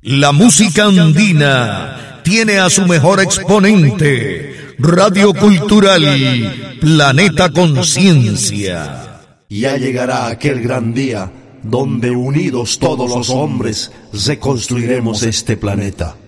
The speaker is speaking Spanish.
La música andina tiene a su mejor exponente, Radio Cultural Planeta Conciencia. Ya llegará aquel gran día donde unidos todos los hombres reconstruiremos este planeta.